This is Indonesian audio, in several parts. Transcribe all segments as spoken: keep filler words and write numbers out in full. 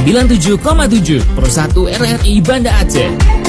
sembilan puluh tujuh koma tujuh Pro satu R R I Banda Aceh.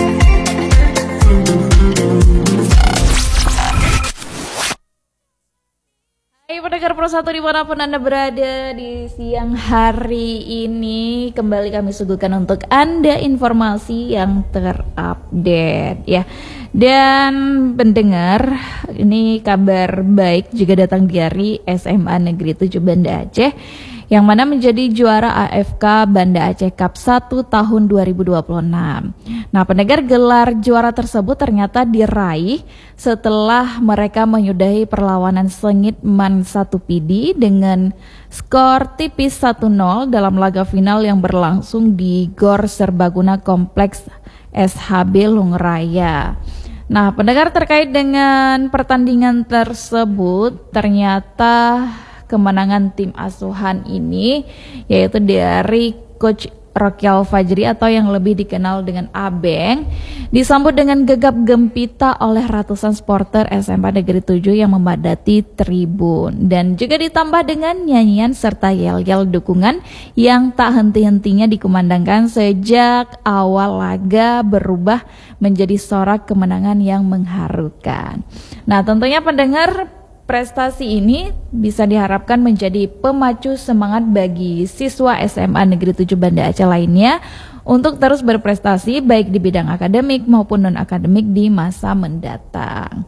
Hai pendengar Pro satu dimanapun Anda berada di siang hari ini, kembali kami suguhkan untuk Anda informasi yang terupdate ya. Dan pendengar, ini kabar baik juga datang dari S M A Negeri tujuh Banda Aceh, yang mana menjadi juara A F K Banda Aceh Cup satu tahun dua ribu dua puluh enam. Nah, pendengar, gelar juara tersebut ternyata diraih setelah mereka menyudahi perlawanan sengit Man satu P D dengan skor tipis satu nol dalam laga final yang berlangsung di Gor Serbaguna Kompleks S H B Lungraya. Nah, pendengar, terkait dengan pertandingan tersebut, ternyata kemenangan tim asuhan ini yaitu dari Coach Rokyal Fajri atau yang lebih dikenal dengan Abeng disambut dengan gegap gempita oleh ratusan supporter S M A Negeri tujuh yang memadati tribun, dan juga ditambah dengan nyanyian serta yel-yel dukungan yang tak henti-hentinya dikumandangkan sejak awal laga berubah menjadi sorak kemenangan yang mengharukan. Nah, tentunya pendengar, prestasi ini bisa diharapkan menjadi pemacu semangat bagi siswa S M A Negeri tujuh Banda Aceh lainnya untuk terus berprestasi baik di bidang akademik maupun non-akademik di masa mendatang.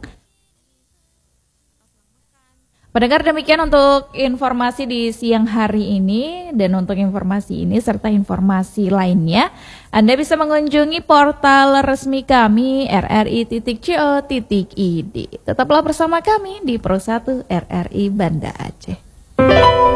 Pendengar, demikian untuk informasi di siang hari ini, dan untuk informasi ini serta informasi lainnya Anda bisa mengunjungi portal resmi kami r r i titik co titik i d. Tetaplah bersama kami di Pro satu R R I Banda Aceh.